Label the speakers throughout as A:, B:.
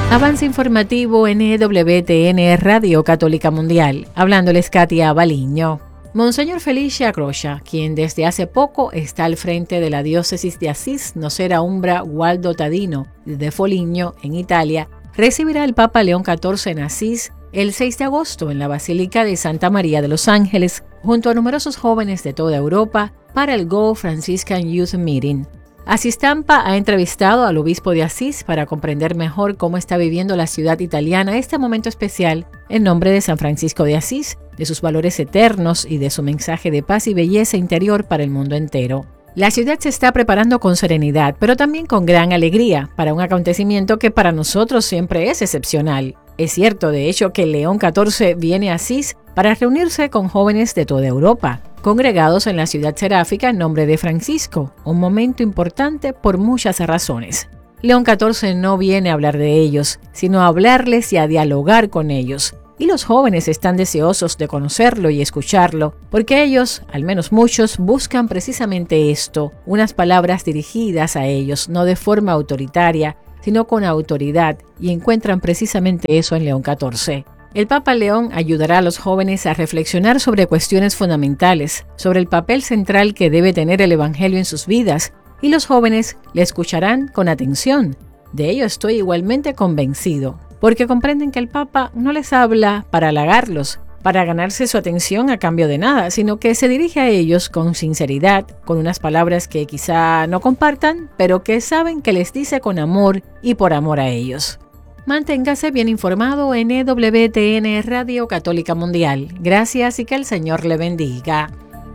A: Avance informativo NWTN Radio Católica Mundial. Hablándoles Katia Baliño. Monseñor Felice Croce, quien desde hace poco está al frente de la diócesis de Asís, Nocera Umbra Gualdo Tadino de Foligno, en Italia, recibirá al Papa León XIV en Asís el 6 de agosto en la Basílica de Santa María de los Ángeles, junto a numerosos jóvenes de toda Europa, para el Go Franciscan Youth Meeting. Asistampa ha entrevistado al obispo de Asís para comprender mejor cómo está viviendo la ciudad italiana este momento especial en nombre de San Francisco de Asís, de sus valores eternos y de su mensaje de paz y belleza interior para el mundo entero. La ciudad se está preparando con serenidad, pero también con gran alegría, para un acontecimiento que para nosotros siempre es excepcional. Es cierto, de hecho, que León XIV viene a Asís para reunirse con jóvenes de toda Europa, congregados en la ciudad seráfica en nombre de Francisco, un momento importante por muchas razones. León XIV no viene a hablar de ellos, sino a hablarles y a dialogar con ellos. Y los jóvenes están deseosos de conocerlo y escucharlo, porque ellos, al menos muchos, buscan precisamente esto, unas palabras dirigidas a ellos, no de forma autoritaria, sino con autoridad, y encuentran precisamente eso en León XIV. El Papa León ayudará a los jóvenes a reflexionar sobre cuestiones fundamentales, sobre el papel central que debe tener el Evangelio en sus vidas, y los jóvenes le escucharán con atención. De ello estoy igualmente convencido, porque comprenden que el Papa no les habla para halagarlos, para ganarse su atención a cambio de nada, sino que se dirige a ellos con sinceridad, con unas palabras que quizá no compartan, pero que saben que les dice con amor y por amor a ellos. Manténgase bien informado en EWTN Radio Católica Mundial. Gracias y que el Señor le bendiga.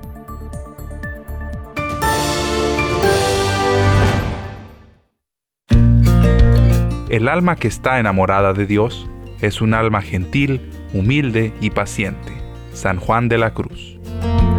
B: El alma que está enamorada de Dios es un alma gentil, humilde y paciente. San Juan de la Cruz.